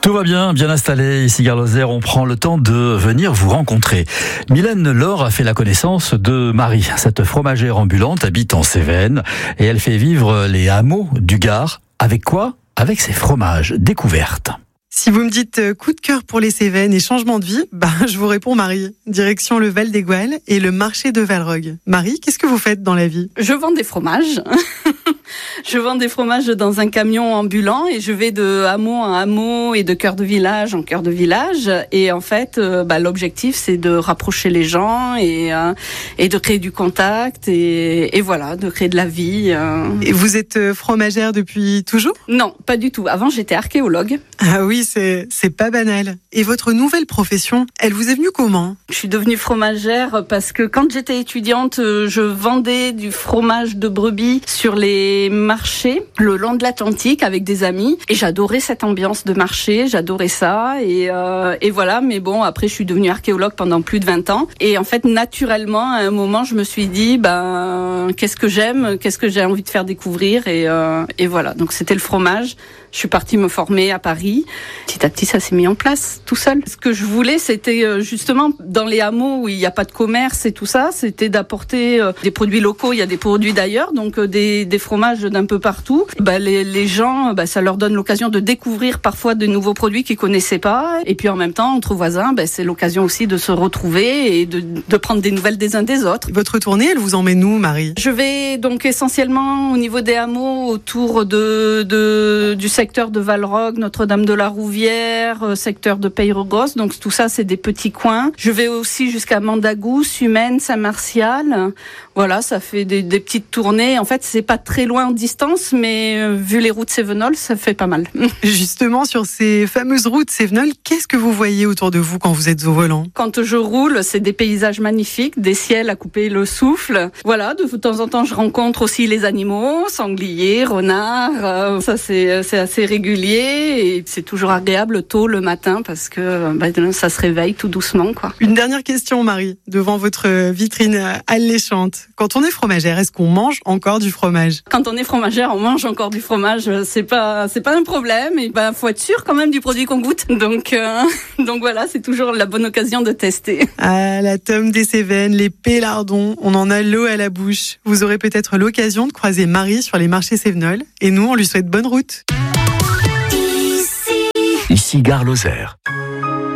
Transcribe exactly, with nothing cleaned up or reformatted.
Tout va bien, bien installé. Ici Gare Lozère, on prend le temps de venir vous rencontrer. Mylène Laure a fait la connaissance de Marie. Cette fromagère ambulante habite en Cévennes et elle fait vivre les hameaux du Gard. Avec quoi ? Avec ses fromages. Découverte. Si vous me dites euh, coup de cœur pour les Cévennes et changement de vie, bah, je vous réponds Marie. Direction le Val des Gouales et le marché de Valrogue. Marie, qu'est-ce que vous faites dans la vie ? Je vends des fromages. Je vends des fromages dans un camion ambulant et je vais de hameau en hameau et de cœur de village en cœur de village. Et en fait, euh, bah, l'objectif, c'est de rapprocher les gens et, euh, et de créer du contact et, et voilà, de créer de la vie. Euh. Et vous êtes euh, fromagère depuis toujours ? Non, pas du tout. Avant, j'étais archéologue. Ah oui, c'est, c'est pas banal. Et votre nouvelle profession, elle vous est venue comment ? Je suis devenue fromagère parce que quand j'étais étudiante, je vendais du fromage de brebis sur les marchés le long de l'Atlantique avec des amis et j'adorais cette ambiance de marché, j'adorais ça et, euh, et voilà. Mais bon, après je suis devenue archéologue pendant plus de vingt ans et en fait naturellement à un moment je me suis dit ben qu'est-ce que j'aime, qu'est-ce que j'ai envie de faire découvrir et, euh, et voilà. Donc c'était le fromage. Je suis partie me former à Paris. Petit à petit, ça s'est mis en place tout seul. Ce que je voulais, c'était justement dans les hameaux où il n'y a pas de commerce et tout ça, c'était d'apporter des produits locaux. Il y a des produits d'ailleurs, donc des, des fromages d'un peu partout. Bah, les, les gens, bah, ça leur donne l'occasion de découvrir parfois de nouveaux produits qu'ils connaissaient pas. Et puis en même temps, entre voisins, bah, c'est l'occasion aussi de se retrouver et de, de prendre des nouvelles des uns des autres. Votre tournée, elle vous emmène où, Marie ? Je vais donc essentiellement au niveau des hameaux autour de, de du secteur de Valrogue, Notre-Dame de la Rouvière, secteur de Peyregrosse. Donc tout ça, c'est des petits coins. Je vais aussi jusqu'à Mandagou, Sumène, Saint-Martial. Voilà, ça fait des, des petites tournées. En fait, c'est pas très loin en distance, mais euh, vu les routes cévenoles, ça fait pas mal. Justement, sur ces fameuses routes cévenoles, qu'est-ce que vous voyez autour de vous quand vous êtes au volant ? Quand je roule, c'est des paysages magnifiques, des ciels à couper le souffle. Voilà, de temps en temps, je rencontre aussi les animaux, sangliers, renards. Euh, ça, c'est, c'est assez régulier et c'est toujours agréable tôt le matin parce que bah, ça se réveille tout doucement, quoi. Une dernière question, Marie, devant votre vitrine alléchante. Quand on est fromagère, est-ce qu'on mange encore du fromage ? Quand on est fromagère, on mange encore du fromage. C'est pas, c'est pas un problème. Et ben, faut être sûr quand même du produit qu'on goûte. Donc, euh, donc voilà, c'est toujours la bonne occasion de tester. Ah, la tome des Cévennes, les pélardons, on en a l'eau à la bouche. Vous aurez peut-être l'occasion de croiser Marie sur les marchés cévenols. Et nous, on lui souhaite bonne route. Ici Gare Lozère.